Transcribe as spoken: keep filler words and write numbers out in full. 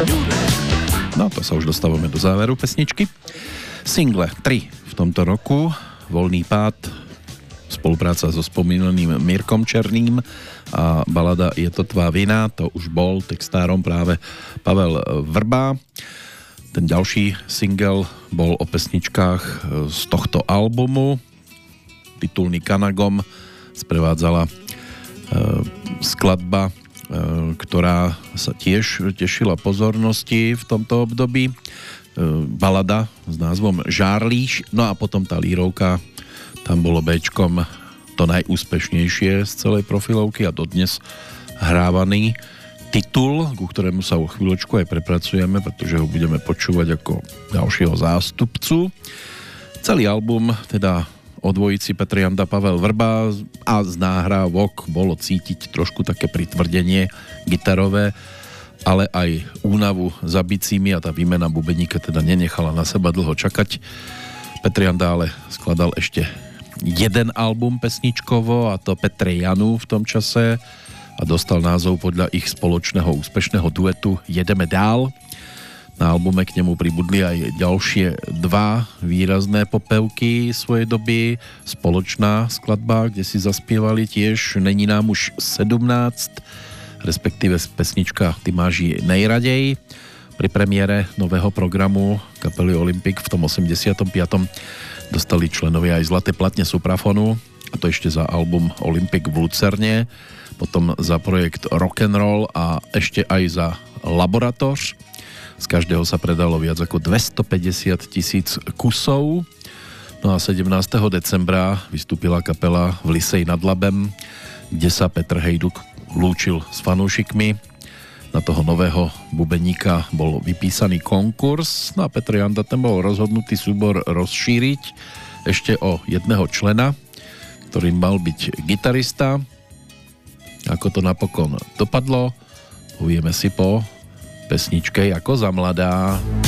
No to sa už dostávame do záveru pesničky. Single tri v tomto roku, Voľný pád, spolupráca so spomínaným Mirkom Černým a balada Je to tvá vina, to už bol textárom práve Pavel Vrba. Ten ďalší single bol o pesničkách z tohto albumu, titulný Kanagom, sprevádzala e, skladba, ktorá sa tiež tešila pozornosti v tomto období. Balada s názvom Žárlíš, no a potom tá lírovka, tam bolo béčkom to najúspešnejšie z celej profilovky a dodnes hrávaný titul, ku ktorému sa o chvíľočku aj prepracujeme, pretože ho budeme počúvať ako ďalšieho zástupcu. Celý album teda o dvojici Petr Janda, Pavel Vrba a z náhrávok bolo cítiť trošku také pritvrdenie gitarové, ale aj únavu za bicími a tá výmena bubeníka teda nenechala na seba dlho čakať. Petr Janda ale skladal ešte jeden album pesničkovo, a to Petre Janu v tom čase, a dostal názov podľa ich spoločného úspešného duetu Jedeme dál. Na albume k nemu pribudli aj ďalšie dva výrazné popevky svojej doby. Spoločná skladba, kde si zaspievali tiež Není nám už sedmnáct, respektíve pesnička Ty máš ji nejradej. Pri premiére nového programu kapely Olympik v tom osemdesiatom piatom dostali členovia aj zlaté platne Suprafonu, a to ešte za album Olympik v Lucerne, potom za projekt Rock'n'Roll a ešte aj za Laboratoř. Z každého sa predalo viac ako dvestopäťdesiat tisíc kusov. No a sedemnásteho decembra vystúpila kapela v Lisej nad Labem, kde sa Petr Hejduk lúčil s fanúšikmi. Na toho nového bubeníka bol vypísaný konkurs, no a Petr Janda ten bol rozhodnutý súbor rozšíriť ešte o jedného člena, ktorým mal byť gitarista. Ako to napokon dopadlo, povieme si po pesničke Jako za mladá.